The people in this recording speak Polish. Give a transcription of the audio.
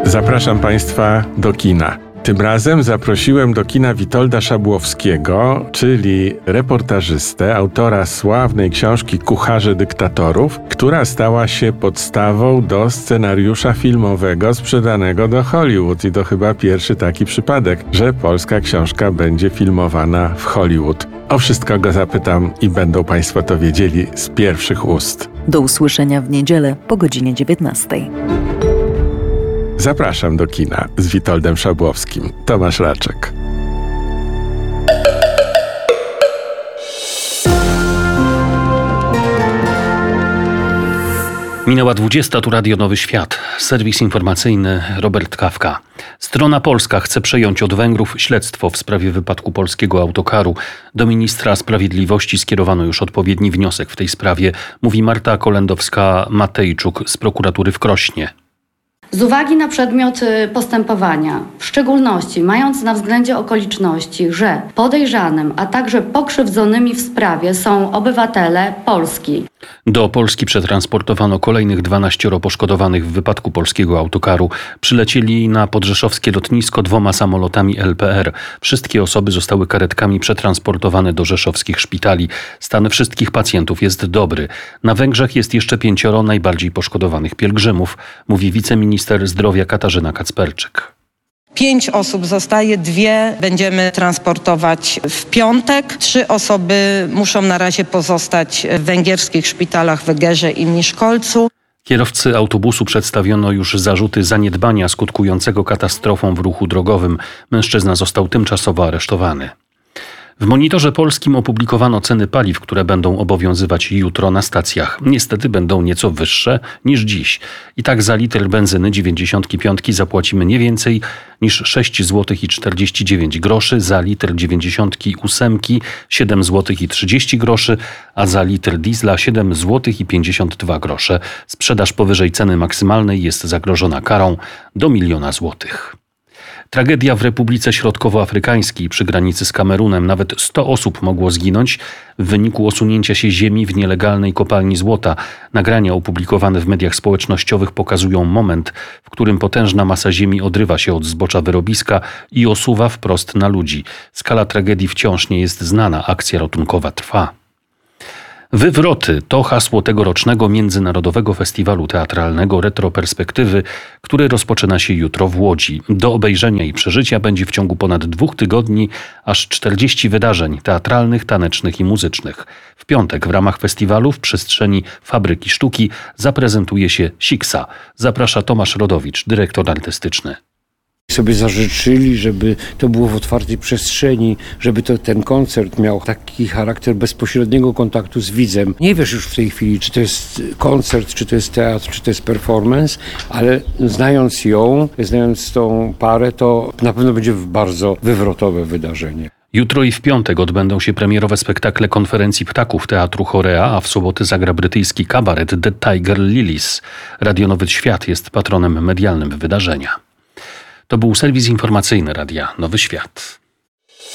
Zapraszam Państwa do kina. Tym razem zaprosiłem do kina Witolda Szabłowskiego, czyli reportażystę, autora sławnej książki Kucharze dyktatorów, która stała się podstawą do scenariusza filmowego sprzedanego do Hollywood. I to chyba pierwszy taki przypadek, że polska książka będzie filmowana w Hollywood. O wszystko go zapytam i będą Państwo to wiedzieli z pierwszych ust. Do usłyszenia w niedzielę po godzinie 19. Zapraszam do kina z Witoldem Szabłowskim. Tomasz Raczek. Minęła 20, tu Radio Nowy Świat. Serwis informacyjny Robert Kawka. Strona polska chce przejąć od Węgrów śledztwo w sprawie wypadku polskiego autokaru. Do ministra sprawiedliwości skierowano już odpowiedni wniosek w tej sprawie, mówi Marta Kolendowska-Matejczuk z prokuratury w Krośnie. Z uwagi na przedmiot postępowania, w szczególności mając na względzie okoliczności, że podejrzanym, a także pokrzywdzonymi w sprawie są obywatele Polski. Do Polski przetransportowano kolejnych 12 poszkodowanych w wypadku polskiego autokaru. Przylecieli na podrzeszowskie lotnisko 2 samolotami LPR. Wszystkie osoby zostały karetkami przetransportowane do rzeszowskich szpitali. Stan wszystkich pacjentów jest dobry. Na Węgrzech jest jeszcze 5 najbardziej poszkodowanych pielgrzymów, mówi wiceminister zdrowia Katarzyna Kacperczyk. 5 osób zostaje, 2 będziemy transportować w piątek. 3 osoby muszą na razie pozostać w węgierskich szpitalach w Egerze i Miszkolcu. Kierowcy autobusu przedstawiono już zarzuty zaniedbania skutkującego katastrofą w ruchu drogowym. Mężczyzna został tymczasowo aresztowany. W Monitorze Polskim opublikowano ceny paliw, które będą obowiązywać jutro na stacjach. Niestety będą nieco wyższe niż dziś. I tak za litr benzyny 95 zapłacimy nie więcej niż 6 zł i 49 groszy, za litr 98 7 zł i 30 groszy, a za litr diesla 7 zł i 52 grosze. Sprzedaż powyżej ceny maksymalnej jest zagrożona karą do 1 000 000 złotych. Tragedia w Republice Środkowoafrykańskiej przy granicy z Kamerunem. Nawet 100 osób mogło zginąć w wyniku osunięcia się ziemi w nielegalnej kopalni złota. Nagrania opublikowane w mediach społecznościowych pokazują moment, w którym potężna masa ziemi odrywa się od zbocza wyrobiska i osuwa wprost na ludzi. Skala tragedii wciąż nie jest znana. Akcja ratunkowa trwa. Wywroty to hasło tegorocznego Międzynarodowego Festiwalu Teatralnego Retroperspektywy, który rozpoczyna się jutro w Łodzi. Do obejrzenia i przeżycia będzie w ciągu ponad 2 tygodni aż 40 wydarzeń teatralnych, tanecznych i muzycznych. W piątek w ramach festiwalu w przestrzeni Fabryki Sztuki zaprezentuje się Siksa. Zaprasza Tomasz Rodowicz, dyrektor artystyczny. Sobie zażyczyli, żeby to było w otwartej przestrzeni, żeby ten koncert miał taki charakter bezpośredniego kontaktu z widzem. Nie wiesz już w tej chwili, czy to jest koncert, czy to jest teatr, czy to jest performance, ale znając ją, znając tą parę, to na pewno będzie bardzo wywrotowe wydarzenie. Jutro i w piątek odbędą się premierowe spektakle konferencji ptaków Teatru Chorea, a w sobotę zagra brytyjski kabaret The Tiger Lilies. Radio Nowy Świat jest patronem medialnym wydarzenia. To był serwis informacyjny Radia Nowy Świat.